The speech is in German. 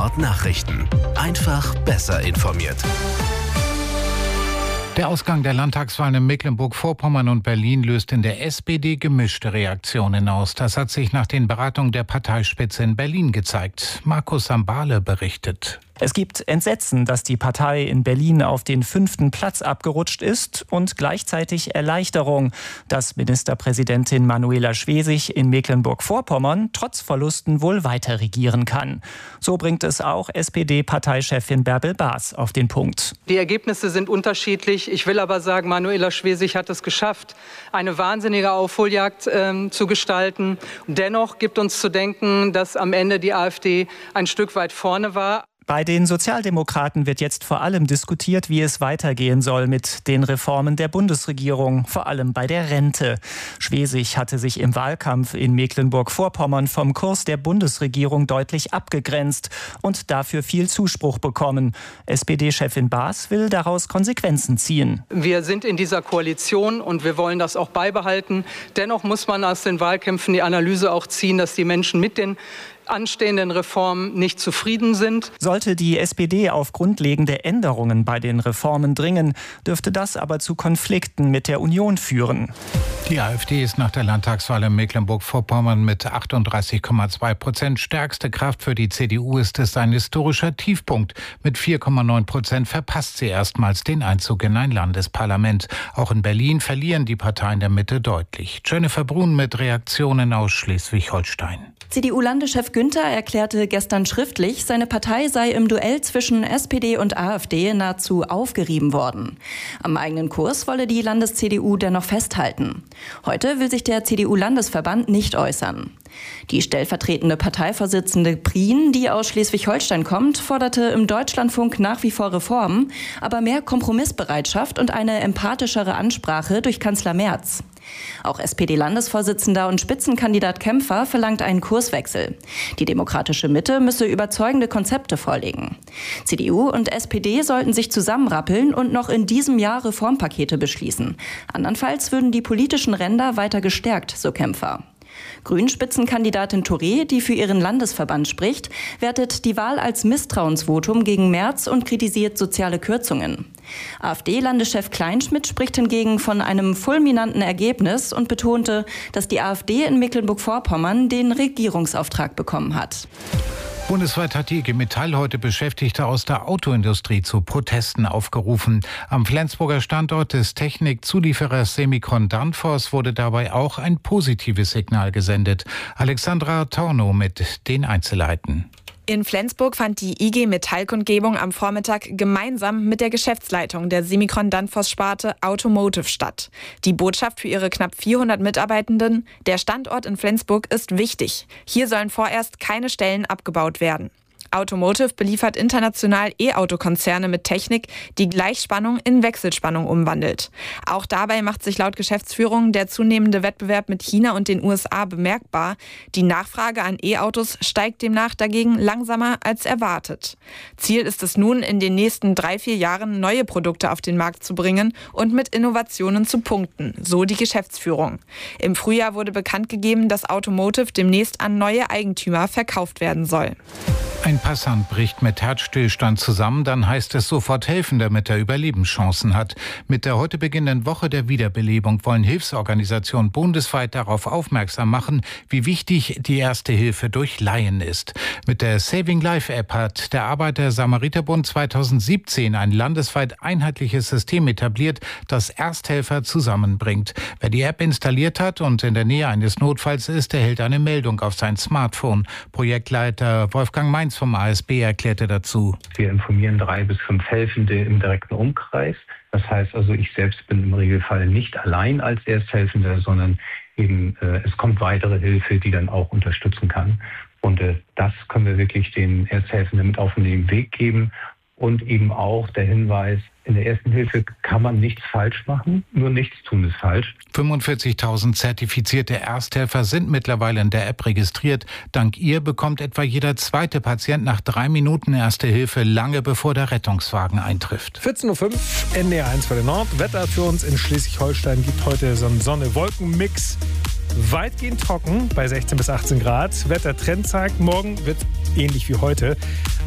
Nord Nachrichten. Einfach besser informiert. Der Ausgang der Landtagswahlen in Mecklenburg-Vorpommern und Berlin löst in der SPD gemischte Reaktionen aus. Das hat sich nach den Beratungen der Parteispitze in Berlin gezeigt. Markus Sambale berichtet. Es gibt Entsetzen, dass die Partei in Berlin auf den 5. Platz abgerutscht ist und gleichzeitig Erleichterung, dass Ministerpräsidentin Manuela Schwesig in Mecklenburg-Vorpommern trotz Verlusten wohl weiter regieren kann. So bringt es auch SPD-Parteichefin Bärbel Baas auf den Punkt. Die Ergebnisse sind unterschiedlich. Ich will aber sagen, Manuela Schwesig hat es geschafft, eine wahnsinnige Aufholjagd zu gestalten. Dennoch gibt uns zu denken, dass am Ende die AfD ein Stück weit vorne war. Bei den Sozialdemokraten wird jetzt vor allem diskutiert, wie es weitergehen soll mit den Reformen der Bundesregierung, vor allem bei der Rente. Schwesig hatte sich im Wahlkampf in Mecklenburg-Vorpommern vom Kurs der Bundesregierung deutlich abgegrenzt und dafür viel Zuspruch bekommen. SPD-Chefin Baas will daraus Konsequenzen ziehen. Wir sind in dieser Koalition und wir wollen das auch beibehalten. Dennoch muss man aus den Wahlkämpfen die Analyse auch ziehen, dass die Menschen mit den anstehenden Reformen nicht zufrieden sind. Sollte die SPD auf grundlegende Änderungen bei den Reformen dringen, dürfte das aber zu Konflikten mit der Union führen. Die AfD ist nach der Landtagswahl in Mecklenburg-Vorpommern mit 38,2% stärkste Kraft. Für die CDU ist es ein historischer Tiefpunkt. Mit 4,9% verpasst sie erstmals den Einzug in ein Landesparlament. Auch in Berlin verlieren die Parteien der Mitte deutlich. Jennifer Brun mit Reaktionen aus Schleswig-Holstein. CDU-Landeschef Günther erklärte gestern schriftlich, seine Partei sei im Duell zwischen SPD und AfD nahezu aufgerieben worden. Am eigenen Kurs wolle die Landes-CDU dennoch festhalten. Heute will sich der CDU-Landesverband nicht äußern. Die stellvertretende Parteivorsitzende Prien, die aus Schleswig-Holstein kommt, forderte im Deutschlandfunk nach wie vor Reformen, aber mehr Kompromissbereitschaft und eine empathischere Ansprache durch Kanzler Merz. Auch SPD-Landesvorsitzender und Spitzenkandidat Kämpfer verlangt einen Kurswechsel. Die demokratische Mitte müsse überzeugende Konzepte vorlegen. CDU und SPD sollten sich zusammenrappeln und noch in diesem Jahr Reformpakete beschließen. Andernfalls würden die politischen Ränder weiter gestärkt, so Kämpfer. Grünen-Spitzenkandidatin Touré, die für ihren Landesverband spricht, wertet die Wahl als Misstrauensvotum gegen Merz und kritisiert soziale Kürzungen. AfD-Landeschef Kleinschmidt spricht hingegen von einem fulminanten Ergebnis und betonte, dass die AfD in Mecklenburg-Vorpommern den Regierungsauftrag bekommen hat. Bundesweit hat die IG Metall heute Beschäftigte aus der Autoindustrie zu Protesten aufgerufen. Am Flensburger Standort des Technikzulieferers Semicon Danfoss wurde dabei auch ein positives Signal gesendet. Alexandra Tornow mit den Einzelheiten. In Flensburg fand die IG Metall-Kundgebung am Vormittag gemeinsam mit der Geschäftsleitung der Semicon-Danfoss-Sparte Automotive statt. Die Botschaft für ihre knapp 400 Mitarbeitenden: Der Standort in Flensburg ist wichtig. Hier sollen vorerst keine Stellen abgebaut werden. Automotive beliefert international E-Auto-Konzerne mit Technik, die Gleichspannung in Wechselspannung umwandelt. Auch dabei macht sich laut Geschäftsführung der zunehmende Wettbewerb mit China und den USA bemerkbar. Die Nachfrage an E-Autos steigt demnach dagegen langsamer als erwartet. Ziel ist es nun, in den nächsten 3-4 Jahren neue Produkte auf den Markt zu bringen und mit Innovationen zu punkten, so die Geschäftsführung. Im Frühjahr wurde bekannt gegeben, dass Automotive demnächst an neue Eigentümer verkauft werden soll. Ein Passant bricht mit Herzstillstand zusammen, dann heißt es sofort helfen, damit er Überlebenschancen hat. Mit der heute beginnenden Woche der Wiederbelebung wollen Hilfsorganisationen bundesweit darauf aufmerksam machen, wie wichtig die erste Hilfe durch Laien ist. Mit der Saving Life App hat der Arbeiter-Samariter-Bund 2017 ein landesweit einheitliches System etabliert, das Ersthelfer zusammenbringt. Wer die App installiert hat und in der Nähe eines Notfalls ist, erhält eine Meldung auf sein Smartphone. Projektleiter Wolfgang Mainz vom ASB erklärte dazu: Wir informieren 3 bis 5 Helfende im direkten Umkreis. Das heißt also, ich selbst bin im Regelfall nicht allein als Ersthelfender, sondern eben es kommt weitere Hilfe, die dann auch unterstützen kann. Und das können wir wirklich den Ersthelfenden mit auf den Weg geben. Und eben auch der Hinweis, in der Ersten Hilfe kann man nichts falsch machen, nur nichts tun ist falsch. 45.000 zertifizierte Ersthelfer sind mittlerweile in der App registriert. Dank ihr bekommt etwa jeder zweite Patient nach 3 Minuten Erste Hilfe, lange bevor der Rettungswagen eintrifft. 14.05 Uhr, NDR1 für den Nord. Wetter für uns in Schleswig-Holstein gibt heute so einen Sonne-Wolken-Mix. Weitgehend trocken bei 16 bis 18 Grad. Wettertrend zeigt, morgen wird ähnlich wie heute.